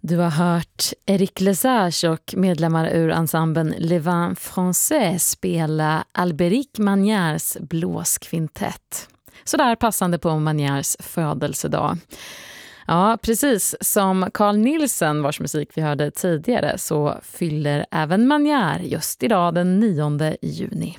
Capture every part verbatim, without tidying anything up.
Du har hört Eric Lesage och medlemmar ur ensemblen Les Vins Français spela Albéric Magnars blåskvintett. Så där passande på Magnars födelsedag. Ja, precis som Carl Nielsen, vars musik vi hörde tidigare, så fyller även Magnar just idag den nionde juni.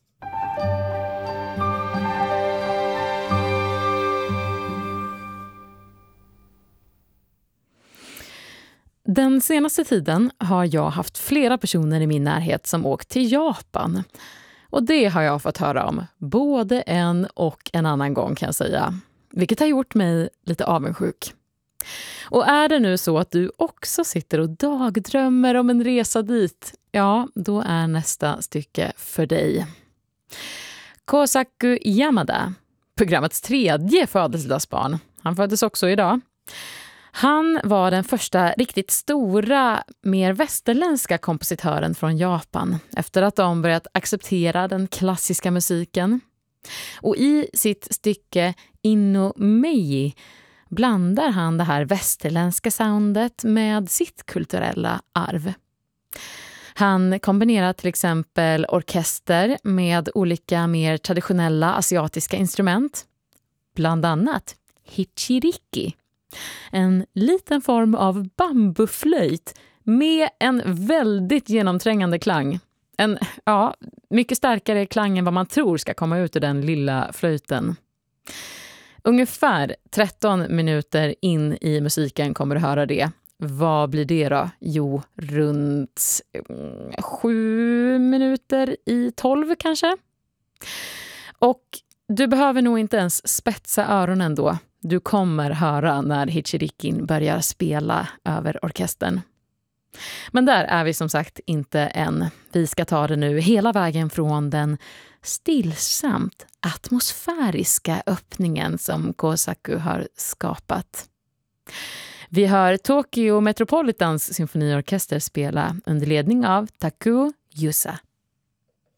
Den senaste tiden har jag haft flera personer i min närhet som åkt till Japan. Och det har jag fått höra om både en och en annan gång, kan jag säga. Vilket har gjort mig lite avundsjuk. Och är det nu så att du också sitter och dagdrömmer om en resa dit, ja, då är nästa stycke för dig. Kosaku Yamada, programmets tredje födelsedagsbarn. Han föddes också idag. Han var den första riktigt stora, mer västerländska kompositören från Japan efter att de börjat acceptera den klassiska musiken. Och i sitt stycke Inno Meiji blandar han det här västerländska soundet med sitt kulturella arv. Han kombinerar till exempel orkester med olika mer traditionella asiatiska instrument, bland annat hichiriki. En liten form av bambuflöjt med en väldigt genomträngande klang. En, ja, mycket starkare klang än vad man tror ska komma ut ur den lilla flöjten. Ungefär tretton minuter in i musiken kommer du höra det. Vad blir det då? Jo, runt sju minuter i tolv kanske. Och du behöver nog inte ens spetsa öronen då. Du kommer höra när hichirikin börjar spela över orkestern. Men där är vi som sagt inte än. Vi ska ta det nu hela vägen från den stillsamt atmosfäriska öppningen som Kosaku har skapat. Vi hör Tokyo Metropolitans symfoniorkester spela under ledning av Takuo Yusa.